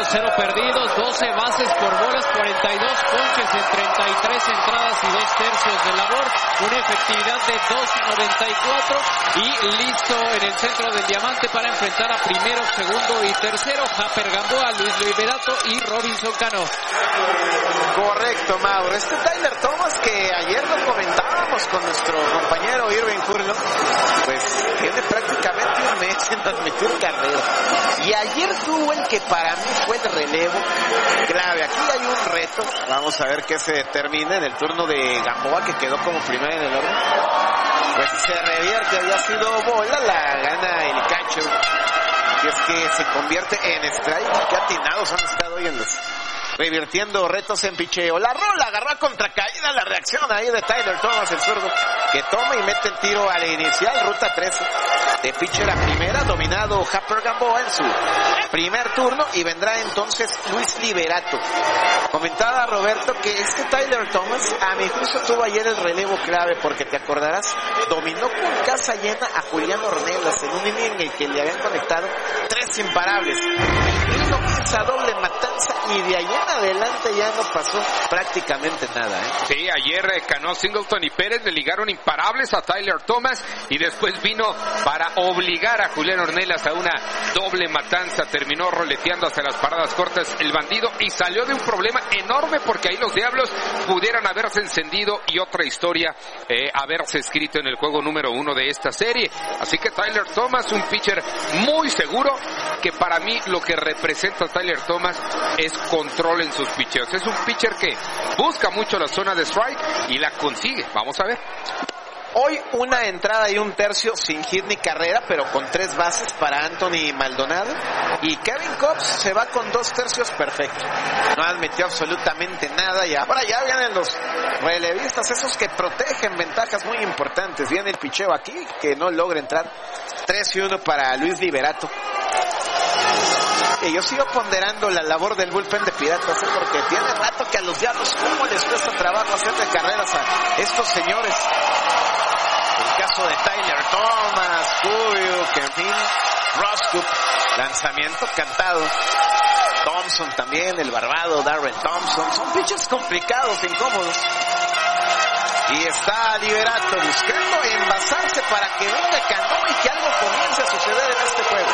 ganados, 0 perdidos, 12 bases por bolas, 42 ponches en 33 entradas y 2 tercios de labor, una efectividad de 2.94 y listo en el centro del diamante para enfrentar a primero, segundo y tercero, Harper Gamboa, Luis Liberato y Robinson Cano. Correcto, Mauro. Tyler Thomas, que ayer lo comentábamos con nuestro compañero Irving Furlong, pues tiene prácticamente un mes sin admitir carrera. Y ayer tuvo el que para mí fue el relevo clave. Aquí hay un reto. Vamos a ver qué se determina en el turno de Gamboa, que quedó como primero en el orden. Pues si se revierte, había sido bola, la gana el catcher. Y es que se convierte en strike. Qué atinados han estado hoy en los revirtiendo retos en picheo. La rola agarró a contracaída, la reacción ahí de Tyler Thomas, el zurdo, que toma y mete el tiro a la inicial, ruta 13. De pitcher a primera, dominado Harper Gamboa en su primer turno, y vendrá entonces Luis Liberato. Comentaba Roberto que Tyler Thomas, a mi juicio, tuvo ayer el relevo clave, porque te acordarás, dominó con casa llena a Julián Ornelas en un inning en el que le habían conectado 3 imparables. Vino esa doble matanza y de ahí en adelante ya no pasó prácticamente nada, ¿eh? Sí, ayer Cano, Singleton y Pérez le ligaron imparables a Tyler Thomas y después vino para obligar a Julián Ornelas a una doble matanza. Terminó roleteando hasta las paradas cortas el bandido y salió de un problema enorme, porque ahí los Diablos pudieran haberse encendido y otra historia haberse escrito en el juego número 1 de esta serie. Así que Tyler Thomas, un pitcher muy seguro, que para mí lo que representa Tyler Thomas es control en sus picheos. Es un pitcher que busca mucho la zona de strike y la consigue. Vamos a ver. Hoy una entrada y un tercio sin hit ni carrera, pero con 3 bases para Anthony Maldonado. Y Kevin Cobbs se va con 2 tercios perfecto. No admitió absolutamente nada. Y ahora ya vienen los relevistas, esos que protegen ventajas muy importantes. Viene el picheo aquí, que no logra entrar. 3-1 para Luis Liberato. Y yo sigo ponderando la labor del bullpen de Piratas, porque tiene rato que a los Diablos cómo les cuesta trabajo hacerle carreras a estos señores. El caso de Tyler Thomas, Curio, que en fin, Roscoe, lanzamiento cantado. Thompson también, el barbado Darrell Thompson. Son pitches complicados, incómodos. Y está Liberato buscando envasarse para que venga Cano y que algo comience a suceder en este juego.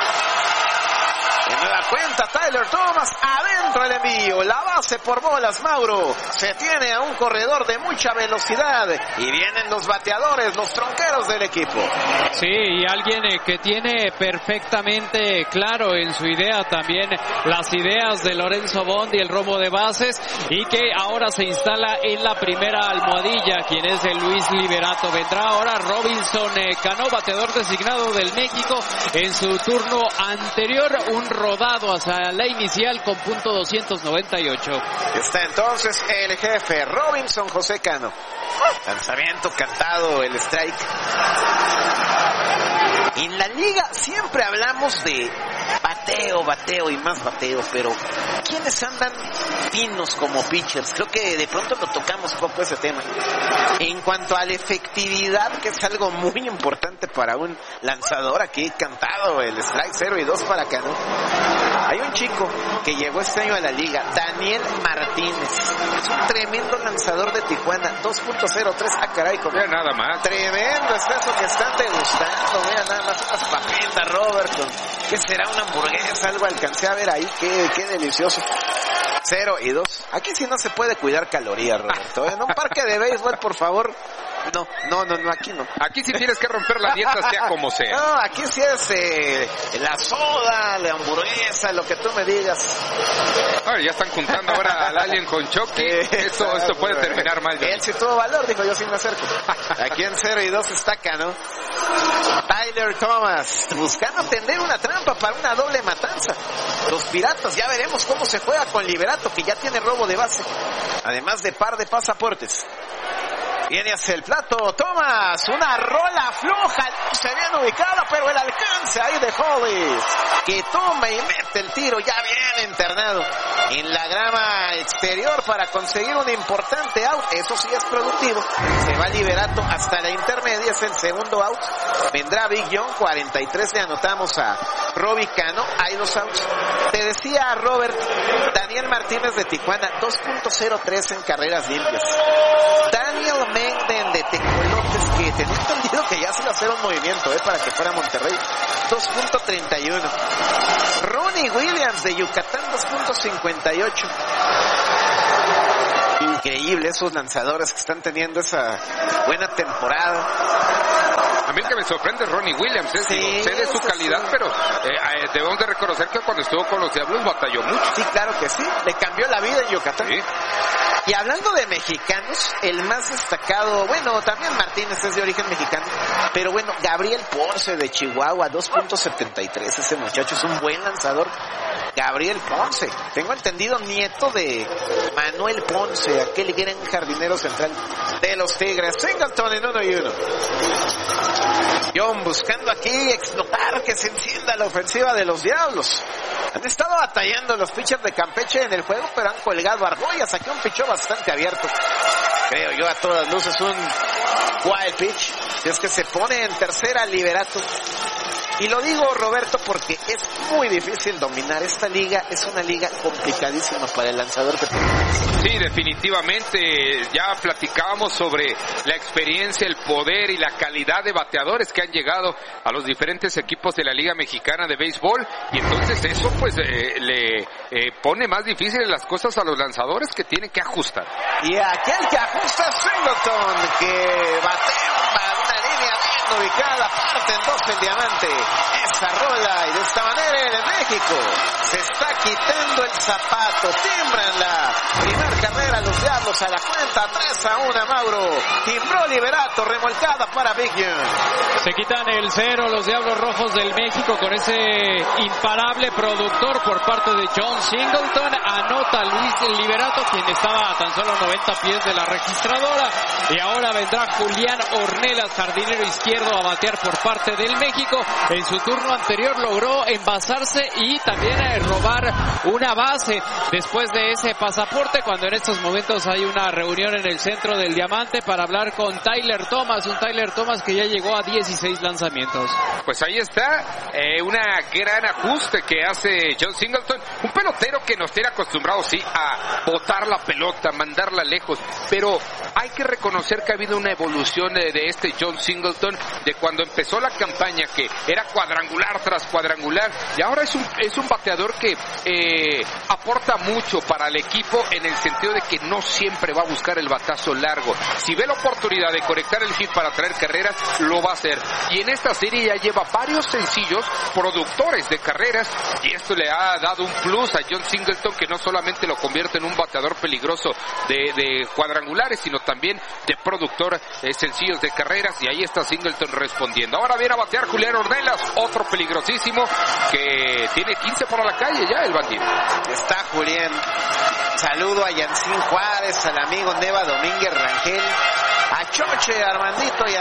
De nueva cuenta, Tyler Thomas, adentro el envío, la base por bolas, Mauro. Se tiene a un corredor de mucha velocidad y vienen los bateadores, los tronqueros del equipo. Sí, y alguien que tiene perfectamente claro en su idea también las ideas de Lorenzo Bond y el robo de bases, y que ahora se instala en la primera almohadilla, quien es el Luis Liberato. Vendrá ahora Robinson Cano, bateador designado del México, en su turno anterior, un rodado hacia la inicial con punto 298. Está entonces el jefe Robinson José Cano. Lanzamiento cantado, el strike. En la liga siempre hablamos de bateo y más bateo, pero ¿quiénes andan finos como pitchers? Creo que de pronto lo tocamos poco ese tema. En cuanto a la efectividad, que es algo muy importante para un lanzador, aquí cantado el strike 0 y 2 para Cano. Hay un chico que llegó este año a la liga, Daniel Martínez. Es un tremendo lanzador de Tijuana, 2.03. Ah, caray, como nada más. Tremendo es eso que están degustando. Mira nada más unas papitas, Robert, con ¿qué será? Una hamburguesa, algo alcancé a ver ahí, qué delicioso. 0 y 2. Aquí sí no se puede cuidar calorías, Roberto. En un parque de béisbol, por favor. No, aquí no. Aquí sí tienes que romper la dieta, sea como sea. No, aquí sí es la soda, la hamburguesa, lo que tú me digas. Ay, ya están juntando ahora al alien con Chucky. Esto puede terminar mal. Él sí tuvo valor, dijo, yo sí me acerco. Aquí en 0 y 2 está Cano. Tyler Thomas buscando tender una trampa para una doble matanza. Los Piratas, ya veremos cómo se juega con Liberato, que ya tiene robo de base, además de par de pasaportes. Viene hacia el plato Thomas, una rola floja, se bien ubicada, pero el alcance ahí de Hollis, que toma y mete el tiro, ya bien internado en la grama exterior para conseguir un importante out. Eso sí es productivo. Se va Liberato hasta la intermedia, es el segundo out. Vendrá Big John, 43, le anotamos a Robbie Cano. Hay 2 outs. Te decía Robert, Daniel Martínez de Tijuana, 2.03 en carreras limpias. Daniel Mengden de Tecolotes, que tenía entendido que ya se iba a hacer un movimiento para que fuera Monterrey, 2.31. Ronnie Williams de Yucatán, 2.58. Increíble esos lanzadores que están teniendo esa buena temporada. A mí el que me sorprende es Ronnie Williams, Sí, sé de su calidad, sí. Pero debemos de reconocer que cuando estuvo con los Diablos batalló mucho. Sí, claro que sí, le cambió la vida en Yucatán. Sí. Y hablando de mexicanos, el más destacado, bueno, también Martínez es de origen mexicano, pero bueno, Gabriel Ponce de Chihuahua, 2.73, ese muchacho es un buen lanzador. Gabriel Ponce, tengo entendido nieto de Manuel Ponce, aquel gran jardinero central de los Tigres. Singleton en 1-1. John buscando aquí explotar, que se encienda la ofensiva de los Diablos. Han estado batallando los pitchers de Campeche en el juego, pero han colgado argollas. Aquí un pichó bastante abierto. Creo yo a todas luces un wild pitch. Si es que se pone en tercera Liberato. Y lo digo, Roberto, porque es muy difícil dominar esta liga. Es una liga complicadísima para el lanzador que tenemos. Sí, definitivamente. Ya platicábamos sobre la experiencia, el poder y la calidad de bateadores que han llegado a los diferentes equipos de la Liga Mexicana de Béisbol. Y entonces eso pues le pone más difíciles las cosas a los lanzadores que tienen que ajustar. Y aquel que ajusta es Singleton, que batea una línea bien ubicada, parte en dos el diamante. Esa rola, y de esta manera el México se está quitando el zapato. Timbran la primera carrera los Diablos a la cuenta 3-1, Mauro. Timbró Liberato, remolcada para Big John. Se quitan el 0 los Diablos Rojos del México con ese imparable productor por parte de John Singleton. Anota Luis Liberato, quien estaba a tan solo 90 pies de la registradora. Y ahora vendrá Julián Ornelas, jardinero izquierdo, a batear por parte del México. En su turno anterior logró envasarse y también robar una base después de ese pasaporte, cuando en estos momentos hay una reunión en el centro del diamante para hablar con Tyler Thomas, un Tyler Thomas que ya llegó a 16 lanzamientos. Pues ahí está, una gran ajuste que hace John Singleton, un pelotero que nos tiene acostumbrados sí a botar la pelota, mandarla lejos, pero hay que reconocer que ha habido una evolución de este John Singleton, de cuando empezó la campaña, que era cuadrangular tras cuadrangular, y ahora es un bateador que aporta mucho para el equipo, en el sentido de que no siempre va a buscar el batazo largo. Si ve la oportunidad de conectar el hit para traer carreras, lo va a hacer. Y en esta serie ya lleva varios sencillos productores de carreras, y esto le ha dado un plus a John Singleton, que no solamente lo convierte en un bateador peligroso de cuadrangulares, sino también de productor sencillos de carreras, y ahí está Singleton respondiendo. Ahora viene a batear Julián Ornelas, otro peligrosísimo que tiene 15 por la calle ya el bandido. Está Julián. Saludo a Yancín Juárez, al amigo Neva Domínguez Rangel, a Choche, a Armandito y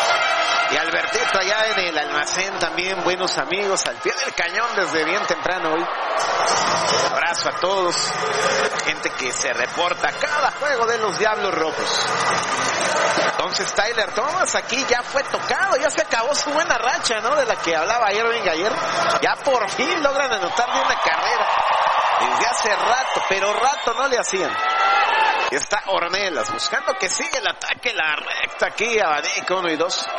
a Albertito allá en el almacén, también buenos amigos, al pie del cañón desde bien temprano hoy. Abrazo a todos, gente que se reporta a cada juego de los Diablos Rojos. Entonces Tyler Thomas aquí ya fue tocado, ya se acabó su buena racha, ¿no? De la que hablaba Irving ayer. Ya por fin logran anotar de una carrera. Desde hace rato, pero rato no le hacían. Y está Ornelas buscando que siga el ataque, la recta aquí, abanico 1 y 2.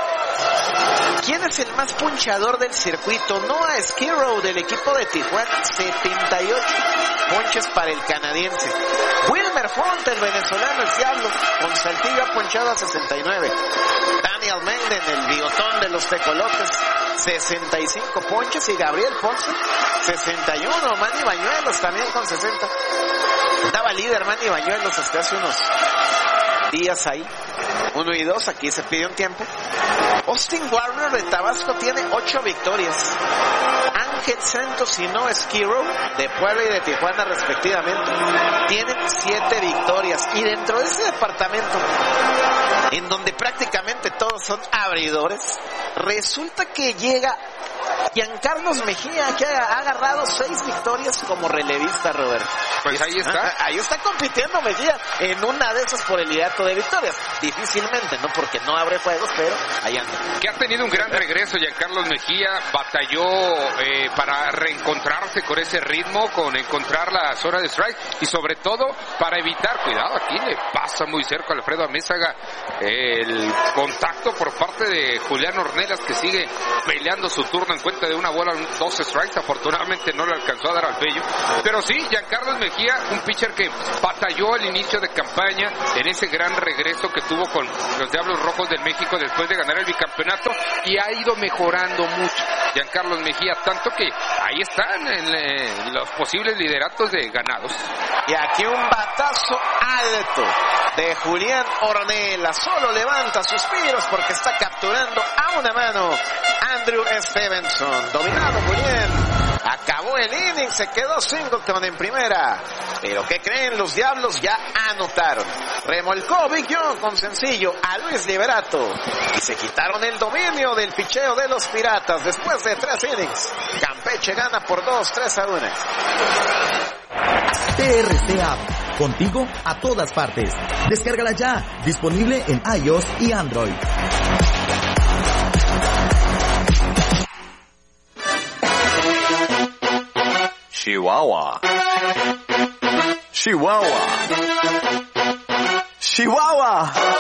¿Quién es el más punchador del circuito? Noah Skirrow del equipo de Tijuana, 78 ponches para el canadiense. Wilmer Font, el venezolano, el Diablo, con Saltillo ha ponchado a 69. Daniel Mengden, el bigotón de los Tecolotes, 65 ponches, y Gabriel Ponce, 61. Manny Bañuelos también con 60. Estaba líder Manny Bañuelos hasta hace unos días ahí. 1 y 2, aquí se pidió un tiempo. Austin Warner de Tabasco tiene 8 victorias. Ángel Santos y Noah Skirrow de Puebla y de Tijuana respectivamente tienen 7 victorias. Y dentro de ese departamento, en donde prácticamente todos son abridores, resulta que llega Giancarlos Mejía, que ha agarrado 6 victorias como relevista, Roberto. Pues ahí está. Ahí está compitiendo Mejía en una de esas por el liderato de victorias. Difícilmente, ¿no? Porque no abre juegos, pero ahí anda. Que ha tenido un gran regreso Giancarlos Mejía, batalló para reencontrarse con ese ritmo, con encontrar la zona de strike y sobre todo para evitar, cuidado, aquí le pasa muy cerca a Alfredo Amézaga el contacto por parte de Julián Ornelas, que sigue peleando su turno en cuenta de una bola, 2 strikes, afortunadamente no le alcanzó a dar al Bello, pero sí, Giancarlos Mejía, un pitcher que batalló al inicio de campaña en ese gran regreso que tuvo con los Diablos Rojos del México después de ganar el bicampeonato y ha ido mejorando mucho Giancarlos Mejía, tanto que ahí están en los posibles lideratos de ganados. Y aquí un batazo alto de Julián Ornelas, solo levanta suspiros porque está capturando a una mano Andrew Stevenson. Dominado Julián, acabó el inning, se quedó Singleton en primera, pero ¿qué creen? Los Diablos ya anotaron. Remolcó Big John con sencillo a Luis Liberato y se quitaron el dominio del picheo de los Piratas después de 3 innings. Campeche gana por 2-3-1. TRC App, contigo a todas partes. Descárgala ya, disponible en iOS y Android. Chihuahua. Chihuahua. Chihuahua.